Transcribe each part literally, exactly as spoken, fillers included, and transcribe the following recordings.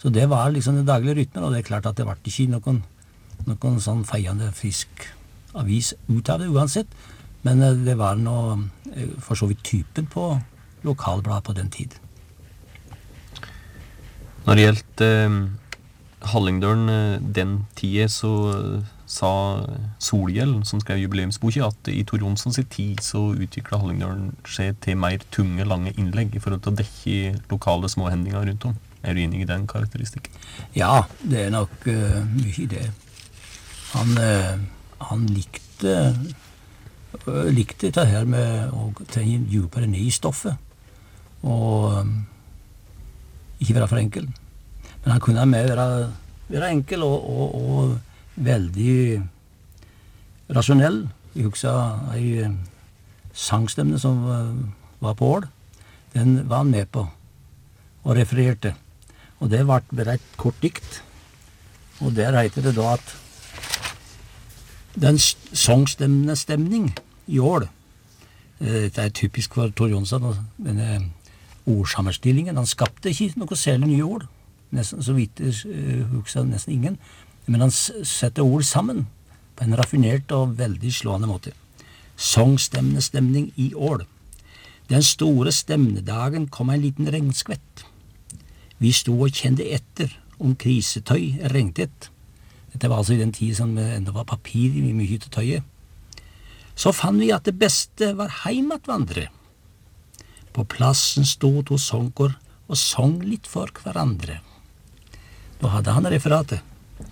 Så det var liksom den daglige rytmen, og det er klart at det var ikke noen, noen sånn feiende frisk avis ut av det uansett, men det var noe, for så vidt typen på lokalblad på den tid. Når det gjeldt eh, Hallingdølen den tiden, så sa Solhjell, som skrev jubileumsboken, at i Tor Jonssons tid så utviklet Hallingdølen seg til mer tunge, lange innlegg i forhold til å dekke lokale småhendinger rundt om. Er du enig i den karakteristikken? Ja, det er nok uh, mye i det. Han, uh, han likte, uh, likte dette her med å trenge djupere ned i stoffet, og um, ikke være for enkel. Men han kunne med være, være enkel og, og, og veldig rasjonell. Jeg husker en sangstemme som var på Ål. Den var han med på og refererte. Og det var bare et kort dikt. Og der heter det da at den sangstemmenes stemning i Ål, det er typisk for Tor Jonsson, denne ordsammenstillingen. Han skapte ikke noe særlig nye ord. Nesten, så vidt jeg husker nesten ingen. Men han setter ord sammen på en raffinert og veldig slående måte. Sangstemmenes stemning i Ål. Den store stemnedagen kom en liten regnskvett. Vi stod og kjente etter om krisetøy regntett. Dette var altså i den tid som enda var papir i mye til tøyet. Så fann vi at det beste var heimatvandre. På plassen stod to sonkor og sang litt for hverandre. Da hadde han referatet.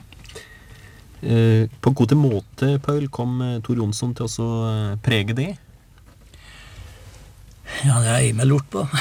Eh, på en god måte, Paul, kom Tor Jonsson til å eh, prege det? Ja, det har jeg meg lurt på.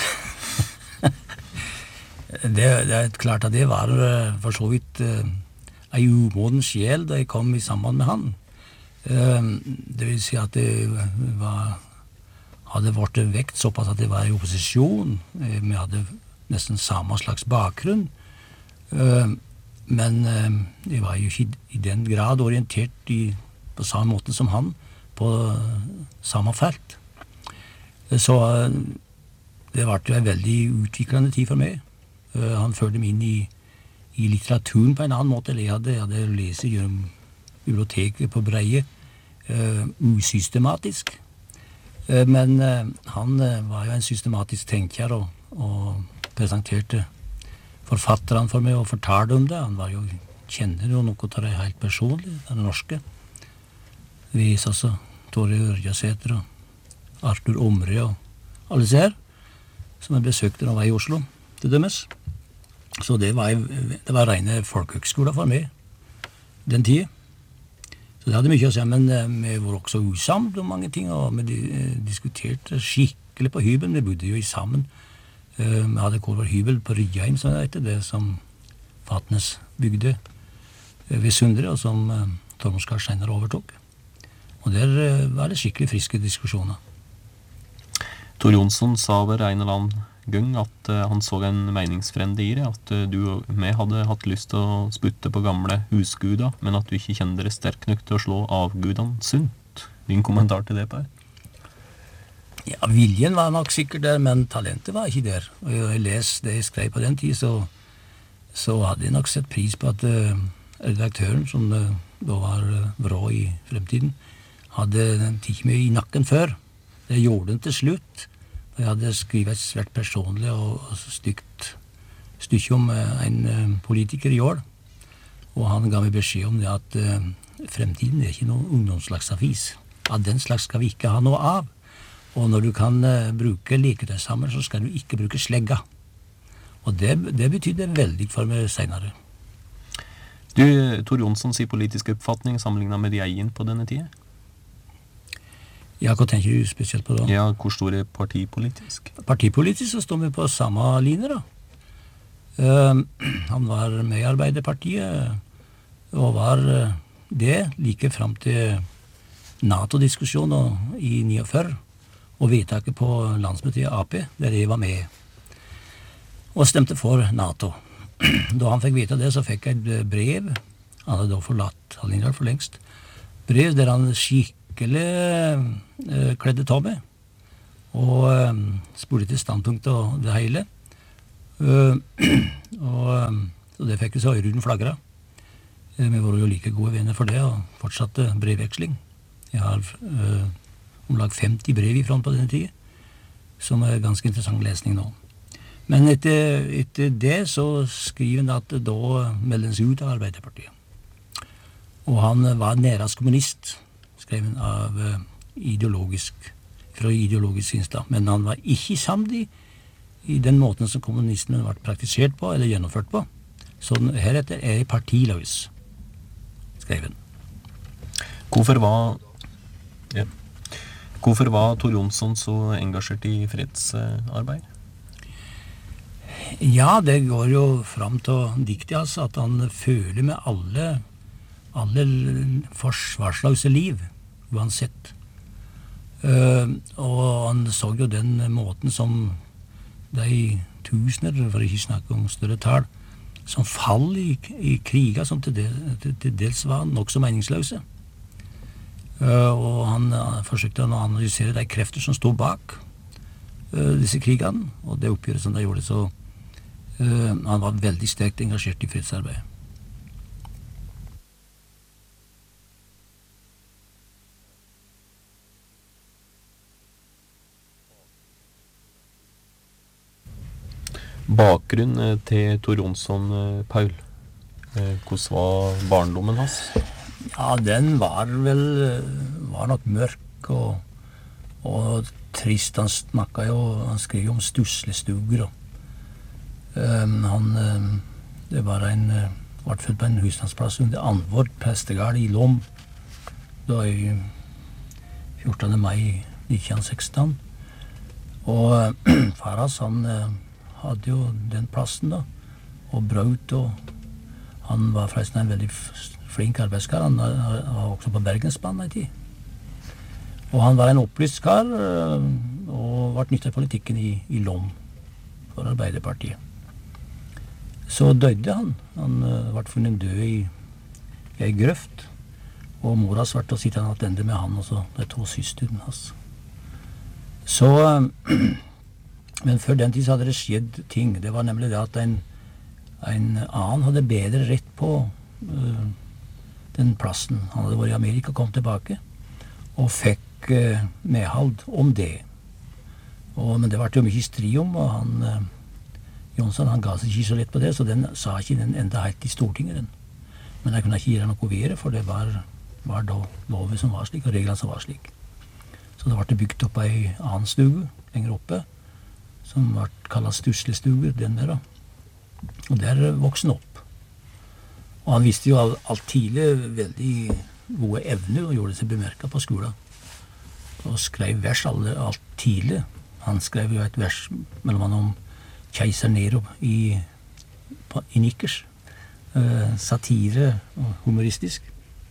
det, det er klart at det var uh, for så vidt uh, en umoden sjel da jeg kom i samband med han. Uh, det vil si at det var, hadde vært vekt såpass at det var i opposisjon. Uh, vi hadde nesten samme slags bakgrunn. Uh, men uh, jeg var jo ikke i den grad orientert i, på samme måte som han på uh, samme felt. Så det var jo en veldig utviklende tid for meg. Uh, han førte meg inn i, i litteraturen på en annen måte. Jeg hadde, jeg hadde lest gjennom biblioteket på Breie, uh, usystematisk. Uh, men uh, han uh, var jo en systematisk tenker og, og presenterte forfatteren for meg og fortalte om det. Han var jo, kjenner jo noe av det helt personlig, den norske. Vi så også Tore Ørjasæter og Arthur Omre og alle disse her, som jeg besøkte når jeg var i Oslo, til dømes. Så det var, det var rene folkehøgskoler for meg, den tiden. Så det hadde mye å si, men vi var også usamt om mange ting, og vi diskuterte skikkelig på hybelen. Vi bodde jo i sammen. Vi hadde kår vår hybel på Rydheim, som det heter, det som Fatnes bygde ved Sundre, og som Tormodskar senere overtok. Og der var det skikkelig friske diskusjoner. Tor Jonsson sa over en eller annen gang at uh, han så en meningsfrende i det, at uh, du og meg hadde hatt lyst til å sputte på gamle husguda, men at du ikke kjente dere sterk nok til å slå avgudene sunt. Din kommentar til det, Per? Ja, viljen var nok sikkert der, men talentet var ikke der. Og jeg leste det jeg skrev på den tid, så, så hadde jeg nok sett pris på at uh, redaktøren, som uh, da var uh, vrå i fremtiden, hadde tikket meg i nakken før. Det gjorde den til slutt. Jeg hadde skrivet et svært personlig og stygt stykke om en politiker i år. Og han ga meg beskjed om det at uh, fremtiden er ikke noen ungdomslagsavis. At den slags skal vi ikke ha noe av. Og når du kan uh, bruke leketøy sammen, så skal du ikke bruke slegga. Og det, det betydde veldig for meg senere. Du, Tor Jonsson sier politisk oppfatning sammenlignet med de egen på denne tiden? Ja, hva tenker du spesielt på da? Ja, hvor stor er partipolitisk? Partipolitisk så står vi på samme linje da. Uh, han var med i Arbeiderpartiet, og var uh, det like frem til NATO-diskusjonen i niogfyrre, og vedtaket på landsmøtet i A P, der jeg var med, og stemte for NATO. Da han fikk vite det, så fikk jeg et brev, han hadde da forlatt Hallingdal for lengst, brev der han skikk uh, kledde ta med og uh, spurte til standpunkt og det hele uh, og uh, og det fikk vi så Øyruden flagra. Eh, vi var jo like gode venner for det, og fortsatte brevveksling. Jeg har eh, om lag femti brev ifra han på denne tiden, som er ganske interessant lesning nå. Men etter, etter det så skriver han at da melder han seg ut av Arbeiderpartiet. Og han var nærmest kommunist, skrev han, av uh, ideologisk, fra ideologisk synslag. Men han var ikke samtidig i den måten som kommunismen ble praktisert på, eller gjennomført på. Så heretter er jeg partiløs, skrev han. Hvorfor var, ja. Hvorfor var Tor Jonsson så engasjert i fredsarbeid? Ja, det går jo fram til diktet, altså, at han føler med alle, alle forsvarsløse liv, uansett. Uh, og han så jo den måten som de tusener, for ikke snakke om større tall, som fall i, i kriger som til, del, til, til dels var nok så meningsløse. Uh, og han uh, forsøkte å analysere de krefter som stod bak uh, disse krigene, og det oppgjøret som de gjorde, så uh, han var veldig sterkt engasjert i fredsarbeid. Bakgrunn til Tor Jonsson, Paul. Hvordan var barndommen hans? Ja, den var vel var nok mørk og, og trist. Han snakket jo, han skrev jo om stusslestuger. Og, um, han, um, det var en, uh, ble født på en husstandsplass under Anvord prestegard i Lom, da i fjortende mai nitten seksten. Og uh, far hans, han uh, hadde jo den plassen da, og brøt, og han var forresten en veldig flink arbeidskar. Han var også på Bergensbanen en tid. Og han var en opplyst kar, og ble nyttet i politikken i, i Lom for Arbeiderpartiet. Så døde han. Han ble funnet død i, i en grøft, og mora svarte å sitte han attende med han, og så de to søstrene hans. Så men før den tid så hadde det skjedd ting. Det var nemlig det at en, en annen hadde bedre rett på uh, den plassen. Han hadde vært i Amerika, kom tilbake, og fikk uh, medhold om det. Og, men det ble jo mye strid om, og han, uh, Jonsson han ga seg ikke så lett på det, så den sa ikke den enda helt i Stortinget. Den. Men jeg kunne ikke gi det noe videre, for det var, var da lovet som var slik, og reglene som var slik. Så det ble bygd opp ei annen stue lenger oppe, som ble kallet Stuslestuger, den der da. Og der vokste han opp. Og han visste jo alt, alt tidlig veldig gode evner, og gjorde seg bemerket på skolen. Og skrev vers alle, alt tidlig. Han skrev jo et vers mellom han om keiser Nero i, på, i Nikkers. Uh, satire og humoristisk.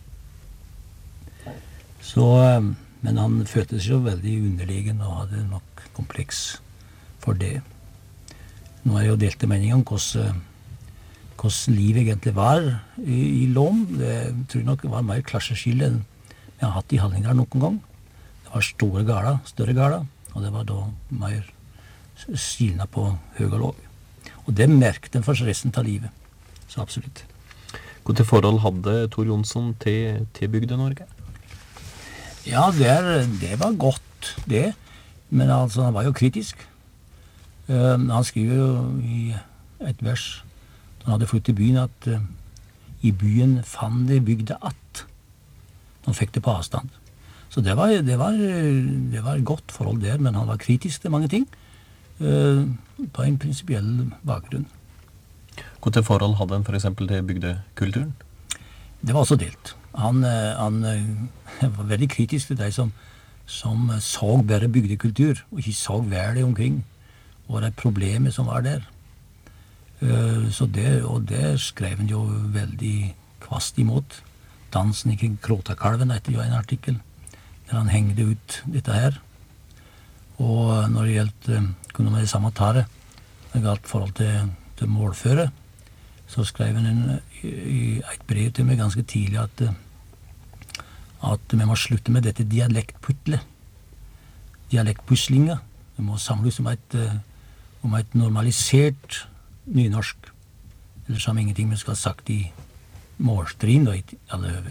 Så, uh, men han følte seg jo veldig underlegen og hadde nok kompleks for det. Nå er det jo delte meninger om hvordan, hvordan livet egentlig var i, i Lom. Det tror jeg nok var mer klasseskille enn vi har hatt i Hallingdal noen gang. Det var store gala, større gala, og det var da mer skilna på høy og låg. Og det merkte en for resten av livet. Så absolutt. Hvilke forhold hadde Tor Jonsson til, til Bygde-Norge? Ja, det, er, det var godt, det. Men altså, han var jo kritisk. Uh, han skriver jo i et vers da han hadde flyttet til byen at uh, i byen fann det bygde att. Han fikk det på avstand. Så det var, det var, det var et godt forhold der, men han var kritisk til mange ting uh, på en prinsipiell bakgrunn. Hvilke forhold hadde han for eksempel til bygdekulturen? Det var også delt. Han, uh, han uh, var veldig kritisk til de som, som så bare bygdekultur, og ikke så vel omkring og det problemet som var der. Uh, så det, og det skrev han jo veldig kvast imot. Dansen i Kråtakalven etter jo en artikkel, der han hengde ut dette her. Og når det gjeldt, uh, kunne man det samme tare, det galt forhold til, til målføre, så skrev han en, i et brev til meg ganske tidlig at, uh, at vi må slutte med dette dialektputlet. Dialektpuslinga. Vi må samles om et uh, om et normalisert nynorsk. Ellers har vi ingenting vi skal ha sagt i målstrin da, i alle høve.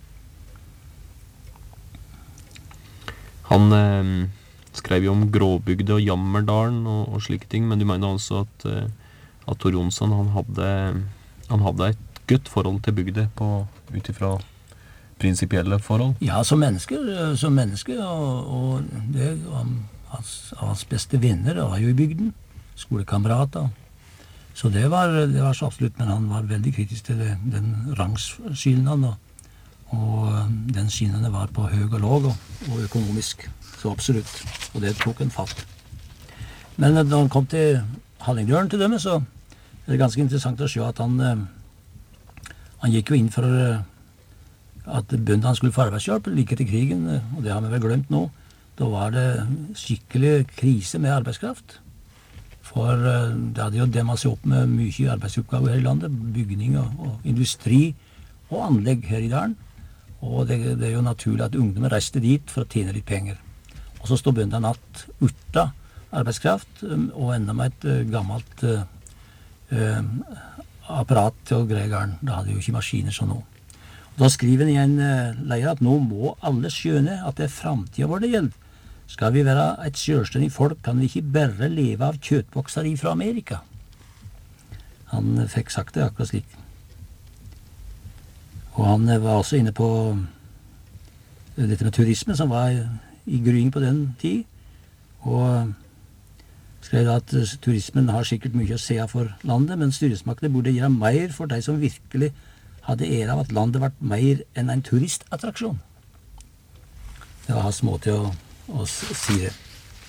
Han eh, skrev jo om Gråbygde og Jammerdalen og, og slike ting, men du mener altså at, eh, at Tor Jonsson han hadde, han hadde et godt forhold til bygde på, utifra prinsipielle forhold? Ja, som menneske, som menneske og, og det, hans, hans beste venner var jo i bygden, skolekamerater. Så det var, det var så absolutt, men han var veldig kritisk til det, den rangsskillnaden, og, og den skillnaden var på høy og låg, og, og økonomisk, så absolutt. Og det tok en fatt. Men når han kom til Hallingdølen til dem, så er det ganske interessant å se at han, han gikk jo inn for at bøndene skulle få arbeidshjelp like etter krigen, og det har vi vel glemt nå. Da var det skikkelig krise med arbeidskraft. For det hadde jo demmet seg opp med mye arbeidsoppgaver her i landet, bygning og, og industri og anlegg her i dalen. Og det, det er jo naturlig at ungdommen reiste dit for å tjene litt penger. Og så står bøndene natt uten arbeidskraft, og enda med et gammelt uh, apparat til å greie garn. Da hadde jo ikke maskiner som nå. Og da skriver han i en uh, leir at nå må alle skjønne at det er framtida vår det gjelder. Skal vi være et selvstendig folk, kan vi ikke bare leve av kjøttbokser fra Amerika. Han fikk sagt det akkurat slik. Og han var også inne på dette med turisme, som var i grying på den tid. Og skrev at turismen har sikkert mye å se for landet, men styresmaktene burde gjøre mer for de som virkelig hadde ære av at landet ble mer enn en turistattraksjon. Det var hans måte å og si det.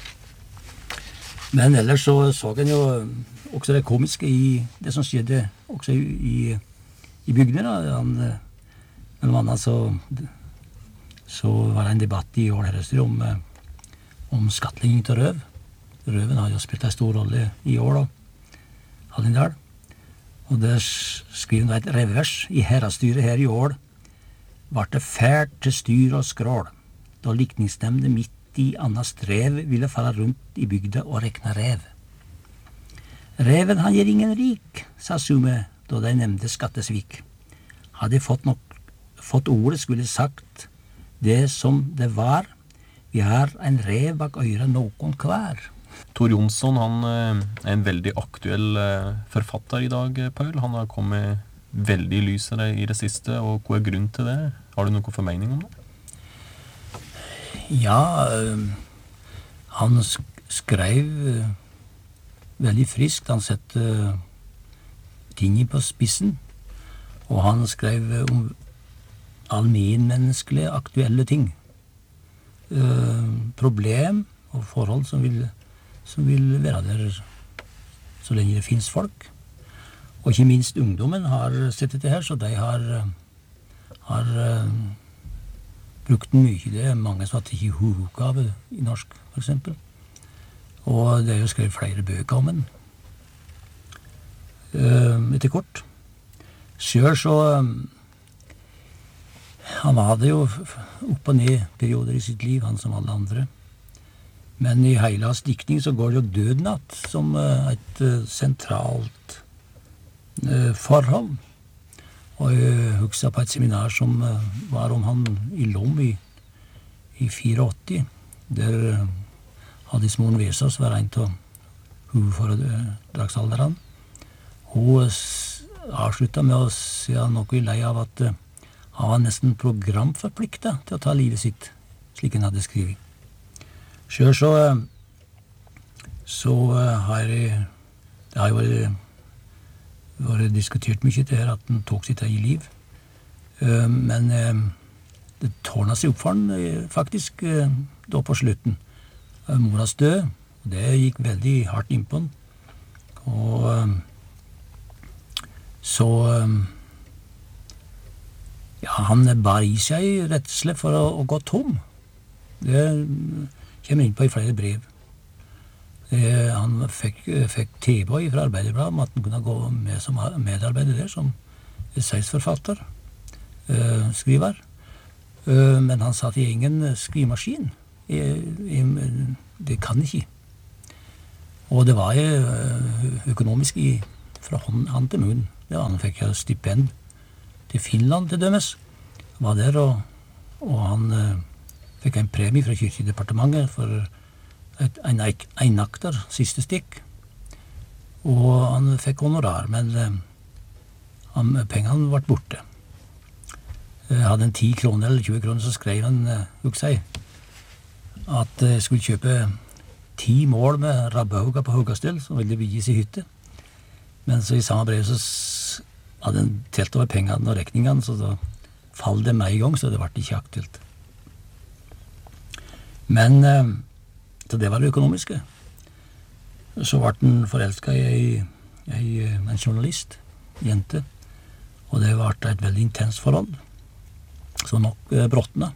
Men ellers så så han jo også det komiske i det som skjedde også i, i, i bygdene. Han, mellom annet så, så var det en debatt i Ål Herrestur om, om skattlegging til røv. Røven har jo spilt en stor rolle i Ål og Hallingdal. Og der skriver han et revers i herrestyret her i Ål. Vart det fært til styr og skrål, da likningsnemnde midt i anna strev ville falla rundt i bygda og rekna rev. Reven han gir ingen rik, sa Sume, da de nevnte skattesvik. Hadde jeg fått, nok, fått ordet skulle sagt det som det var, vi har en rev bak øyra noen hver. Tor Jonsson han er en veldig aktuell forfatter i dag, Paul. Han har kommet veldig i lyset i det siste, og hva er grunnen til det? Har du noen formening om det? Ja, han skrev veldig friskt. Han sette tingene på spissen. Og han skrev om allmennmenneskelige, aktuelle ting. Problem og forhold som vil, som vil være der så lenge det finnes folk. Og ikke minst ungdommen har sett dette her, så de har, har brukt den mye. Det er mange som har tatt i hovedgave i norsk, for eksempel. Og det er jo skrevet flere bøker om den. Uh, etter kort. Selv så um, han hadde jo opp og ned perioder i sitt liv, han som alle andre. Men i hele hans diktning så går det jo døden att som uh, et uh, sentralt uh, forhold. Og jeg husker på et seminar som uh, var om han i Lom i, i åttifire, der uh, Hadis Moen Vesaas var en av hovedforedragsholderne. Hun uh, avsluttet med å si noe i lei av at uh, han var nesten programforpliktet til å ta livet sitt, slik han hadde skrevet. Selv så, uh, så uh, har jeg, det har jo vært Det var diskutert mye til her at han tok sitt eget liv. Uh, men uh, det tårnet seg opp for han uh, faktisk uh, da på slutten. Uh, moras død, og det gikk veldig hardt inn på han. Og uh, så uh, ja, han bar i seg redsle for å, å gå tom. Det kommer inn på i flere brev. Eh, han fikk, fikk tilbud fra Arbeiderbladet om at han kunne gå med som medarbeider der, som essaysforfatter, eh, skriver. Eh, men han satt i ingen skrivemaskin. Eh, eh, det kan ikke. Og det var eh, økonomisk i, fra hånd, hand til munn. Det var han fikk jeg stipend til Finland til dømes. Var der, og, og han eh, fikk en premie fra Kirkedepartementet for et, en einakter siste stikk. Og han fikk honorar, men eh, han, pengene ble borte. Jeg hadde en ti kroner eller tjue kroner, så skrev han, husker jeg, at jeg skulle kjøpe ti mål med rabbauga på Haugastøl, som ville bygges i hytte. Men så i samme brev så s- hadde han telt over pengene og rekningene, så da fall det meg i gang, så det ble ikke aktuelt. Men, eh, så det var det økonomiske. Så ble han forelsket i ei- ei, en journalist, jente, og det ble et veldig intenst forhold. Så nok eh, brottene.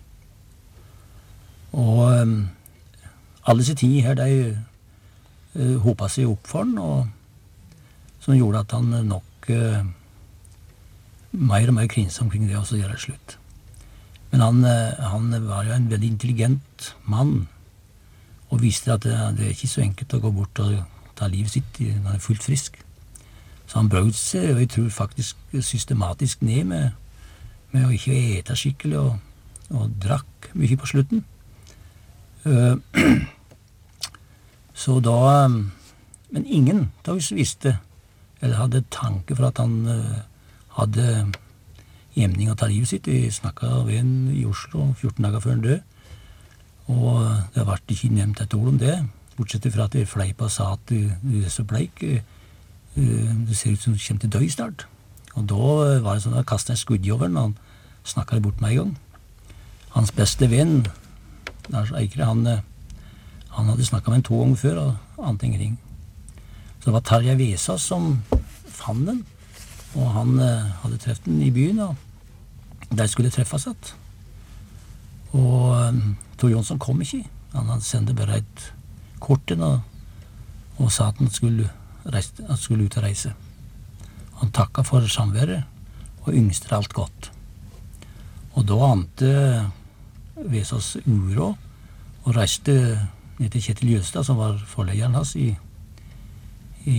Og eh, alle disse ting her, de eh, hopet seg opp for han, og som gjorde at han nok eh, mer og mer krinset omkring det, og så gjør det slutt. Men han, eh, han var jo en veldig intelligent mann, og visste at det, det er ikke så enkelt å gå bort og ta livet sitt i- når han er fullt frisk. Så han brøt seg, og jeg tror faktisk systematisk ned med med å ikke ete skikkelig, og, og drakk mye på slutten. Uh, så da Men ingen av oss visste, eller hadde tanke for at han uh, hadde gjemning av ta livet sitt. Vi snakket ved en i Oslo fjorten dager før han død, og det ble ikke nevnt et ord om det, bortsett fra at vi fleipa og sa at du, du er så bleik, uh, det ser ut som du kommer til å dø snart. Og da var det sånn at jeg kastet en skudd i over den, og han snakket det bort meg en gang. Hans beste venn, Lars Eikre, han, han hadde snakket med en to ganger før, og ante ingenting. Så det var Tarjei Vesaas som fant den, og han eh, hadde treffet den i byen, og de skulle treffes igjen. Og eh, Tor Jonsson kom ikke. Han hadde sendt bare et kort til den, og, og sa at han skulle, reise, at han skulle ut og reise. Han takket for samværet, og yngste alt godt. Og da ante Vesaas uro, og reiste ned til Kjetil Jøstad, som var forleggeren hans i, i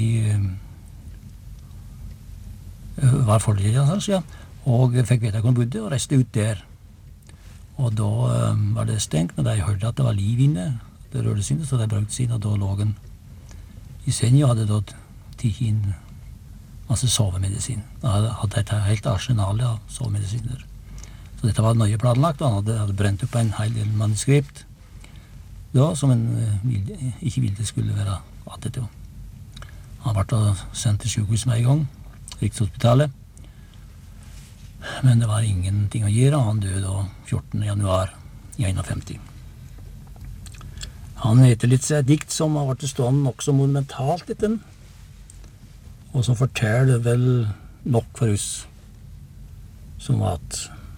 var forleggeren hans, ja, og fikk vite hvor han bodde, og reiste ut der. Og da um, var det stengt, når de hørte at det var liv inne, det rørte seg inne, så de brøt seg inn, og da lå han i senja, og hadde da tatt inn masse sovemedisin. Han hadde et helt arsenal av sovemedisiner. Så dette var nøye planlagt, og han hadde, hadde brent opp en hel del manuskript, da, som en uh, vilde, ikke ville skulle være attet til. Han ble sendt til sykehus med en gang, Rikshospitalet, men det var ingenting å gjøre. Han døde da fjortende januar i femtien. Han etterlitt seg et dikt som har vært stående nok så monumentalt etter den, og som forteller vel nok for oss, som at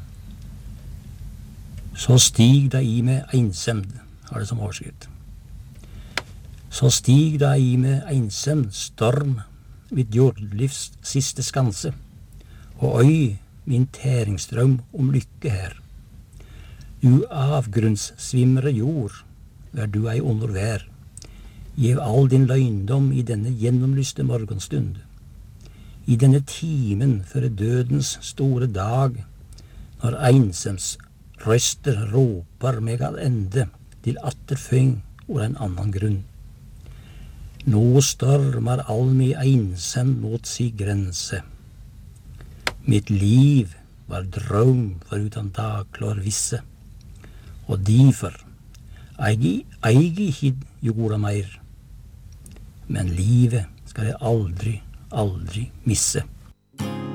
så stig da i med einsemd, har det som overskrift. Så stig da i med einsemd storm vid jordlivs siste skanse, og øy min tæringsstrøm om lykke her. Du avgrunnssvimre jord, vær du ei under vær, gjev all din løgndom i denne gjennomlyste morgenstund. I denne timen før dødens store dag, når einsems røster ropar meg all ende til atter føng og en annan grunn. Nå stormar all mi einsem mot si grense. Mitt liv var drøm forutan dagklår visse, og difor eigi eigi ikke jorda meir, men livet skal jeg aldri, aldri misse.